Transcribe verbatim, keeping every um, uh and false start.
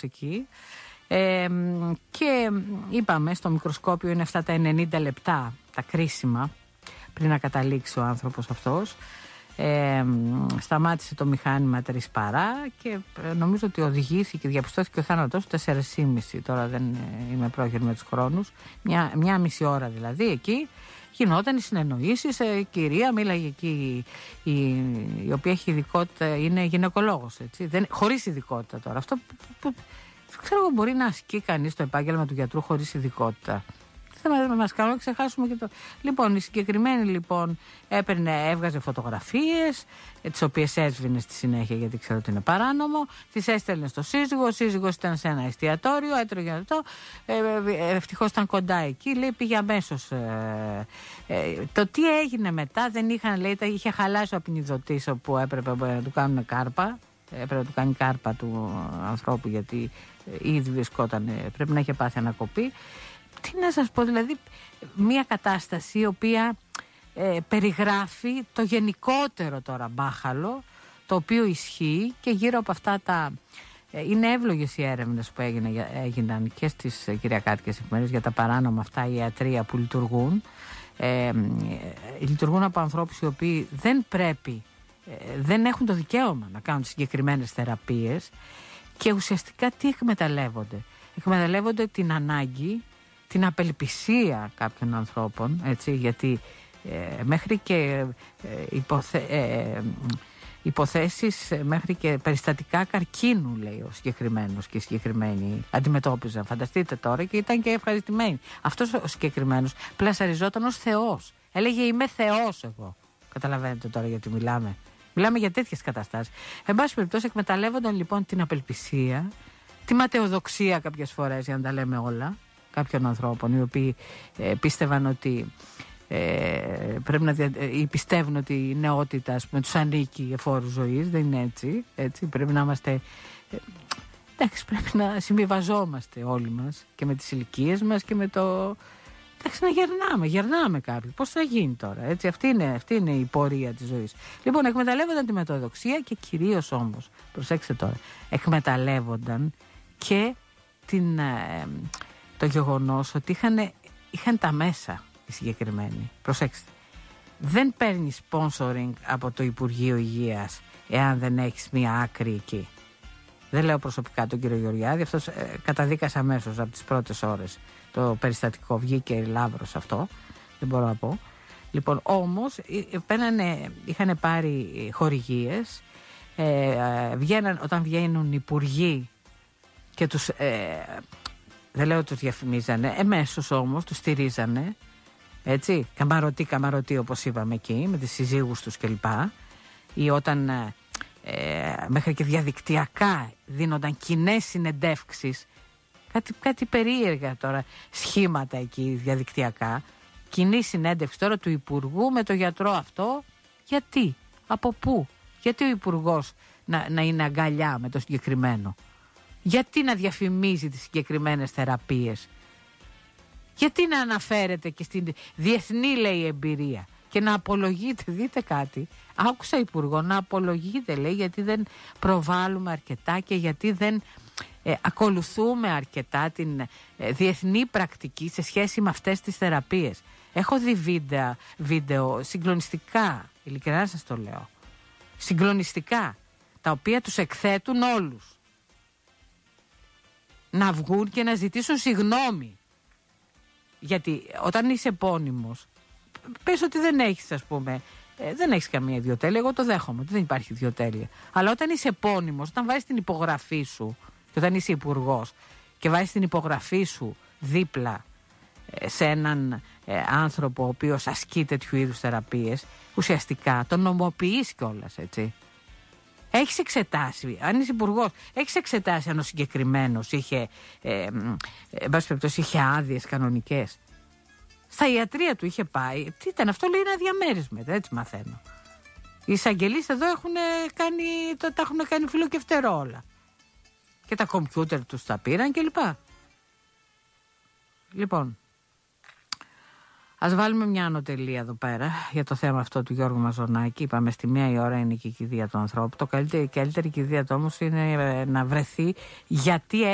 εκεί. Ε, και είπαμε στο μικροσκόπιο είναι αυτά τα ενενήντα λεπτά τα κρίσιμα πριν να καταλήξει ο άνθρωπος αυτός. Ε, σταμάτησε το μηχάνημα τρεις παρά και νομίζω ότι οδηγήθηκε, διαπιστώθηκε ο θάνατός του τέσσερα και μισή. Τώρα δεν είμαι πρόχειρη με τους χρόνους. Μια, μια μισή ώρα δηλαδή εκεί γινόταν οι συνεννοήσεις. Ε, κυρία μίλαγε εκεί η, η, η οποία έχει ειδικότητα, είναι γυναικολόγος, έτσι, δεν, χωρίς ειδικότητα τώρα. Αυτό που, που, ξέρω εγώ, μπορεί να ασκεί κανείς το επάγγελμα του γιατρού χωρίς ειδικότητα. Θα μας κάνουν να ξεχάσουμε και το. Λοιπόν, η συγκεκριμένη λοιπόν έπαιρνε, έβγαζε φωτογραφίες, τις οποίες έσβηνε στη συνέχεια γιατί ξέρω ότι είναι παράνομο. Τις έστελνε στο σύζυγο. Ο σύζυγος ήταν σε ένα εστιατόριο, έτρωγε αυτό. Ε, ευτυχώς ήταν κοντά εκεί. Λέει πήγε αμέσως. Ε, ε, το τι έγινε μετά δεν είχαν, λέει, τα είχε χαλάσει ο απεινιδωτής όπου έπρεπε να του κάνουν κάρπα. Έπρεπε να του κάνει κάρπα του ανθρώπου γιατί ήδη βρισκόταν, πρέπει να είχε πάθει ανακοπή. Τι να σας πω, δηλαδή μια κατάσταση η οποία ε, περιγράφει το γενικότερο τώρα μπάχαλο το οποίο ισχύει και γύρω από αυτά τα... Ε, είναι εύλογες οι έρευνες που έγινε, έγιναν και στις ε, κυριακάτικες εφημερίδες για τα παράνομα αυτά ιατρεία που λειτουργούν. Ε, ε, λειτουργούν από ανθρώπους οι οποίοι δεν πρέπει, ε, δεν έχουν το δικαίωμα να κάνουν συγκεκριμένες θεραπείες και ουσιαστικά τι εκμεταλλεύονται. Εκμεταλλεύονται την ανάγκη, την απελπισία κάποιων ανθρώπων, έτσι, γιατί ε, μέχρι και ε, υποθε, ε, υποθέσεις, μέχρι και περιστατικά καρκίνου, λέει ο συγκεκριμένος και οι συγκεκριμένοι αντιμετώπιζαν. Φανταστείτε τώρα, και ήταν και ευχαριστημένοι. Αυτός ο συγκεκριμένος πλασαριζόταν ως Θεός. Έλεγε είμαι Θεός εγώ. Καταλαβαίνετε τώρα γιατί μιλάμε. Μιλάμε για τέτοιες καταστάσεις. Εν πάση περιπτώσει εκμεταλλεύονταν λοιπόν την απελπισία, τη ματαιοδοξία κάποιες φορές, για να τα λέμε όλα, κάποιων ανθρώπων οι οποίοι ε, πίστευαν ότι ε, πρέπει να δια... ή πιστεύουν ότι η νεότητα, ας πούμε, τους ανήκει εφόρου ζωής. Δεν είναι έτσι, έτσι. Πρέπει να είμαστε ε, εντάξει, πρέπει να συμβιβαζόμαστε όλοι μας και με τις ηλικίες μας και με το εντάξει, να γερνάμε, γερνάμε κάποιοι. Πώς θα γίνει τώρα, έτσι, αυτή είναι, αυτή είναι η πορεία της ζωής. Λοιπόν, εκμεταλλεύονταν τη μετοδοξία και κυρίως όμως, προσέξτε τώρα, εκμεταλλεύονταν και την... Ε, το γεγονός ότι είχαν, είχαν τα μέσα οι συγκεκριμένοι. Προσέξτε. Δεν παίρνει sponsoring από το Υπουργείο Υγείας εάν δεν έχεις μία άκρη εκεί. Δεν λέω προσωπικά τον κύριο Γεωργιάδη, αυτός ε, καταδίκασε αμέσως από τις πρώτες ώρες το περιστατικό. Βγήκε λάβρος αυτό, δεν μπορώ να πω. Λοιπόν, όμως πένανε, είχαν πάρει χορηγίες, ε, βγαίναν, όταν βγαίνουν υπουργοί και τους... Ε, δεν λέω ότι τους διαφημίζανε, εμέσως όμως τους στηρίζανε, έτσι, καμαρωτή καμαρωτή όπως είπαμε εκεί, με τις συζύγους τους κλπ. Ή όταν ε, μέχρι και διαδικτυακά δίνονταν κοινές συνεντεύξεις, κάτι, κάτι περίεργα τώρα, σχήματα εκεί διαδικτυακά, κοινή συνέντευξη τώρα του Υπουργού με το γιατρό αυτό, γιατί, από πού, γιατί ο Υπουργός να, να είναι αγκαλιά με το συγκεκριμένο. Γιατί να διαφημίζει τις συγκεκριμένες θεραπείες. Γιατί να αναφέρεται και στην διεθνή, λέει, εμπειρία και να απολογείται, δείτε κάτι, άκουσα υπουργό να απολογείται, λέει, γιατί δεν προβάλλουμε αρκετά και γιατί δεν ε, ακολουθούμε αρκετά την ε, διεθνή πρακτική σε σχέση με αυτές τις θεραπείες. Έχω δει βίντεο, βίντεο συγκλονιστικά, ειλικρινά σας το λέω, συγκλονιστικά, τα οποία τους εκθέτουν όλους. Να βγουν και να ζητήσουν συγγνώμη. Γιατί όταν είσαι επώνυμος, πες ότι δεν έχεις, ας πούμε, ε, δεν έχεις καμία ιδιοτέλεια. Εγώ το δέχομαι ότι δεν υπάρχει ιδιοτέλεια. Αλλά όταν είσαι επώνυμος, όταν βάζεις την υπογραφή σου, και όταν είσαι υπουργός και βάζεις την υπογραφή σου δίπλα ε, σε έναν ε, άνθρωπο ο οποίος ασκεί τέτοιου είδους θεραπείες, ουσιαστικά τον νομοποιείς κιόλας, έτσι. Έχεις εξετάσει, αν είσαι υπουργός, έχεις εξετάσει αν ο συγκεκριμένος είχε, ε, ε, είχε άδειες κανονικές. Στα ιατρεία του είχε πάει. Τι ήταν αυτό, λέει, ένα διαμέρισμα, έτσι μαθαίνω. Οι εισαγγελείς εδώ έχουν κάνει, το, τα έχουν κάνει φιλοκευτερό όλα. Και τα κομπιούτερ τους τα πήραν κλπ. Λοιπόν, ας βάλουμε μια ανωτελεία εδώ πέρα για το θέμα αυτό του Γιώργου Μαζονάκη. Είπαμε στη μία η ώρα είναι και η κηδεία του ανθρώπου. Το καλύτερη, η καλύτερη κηδεία του όμως είναι να βρεθεί γιατί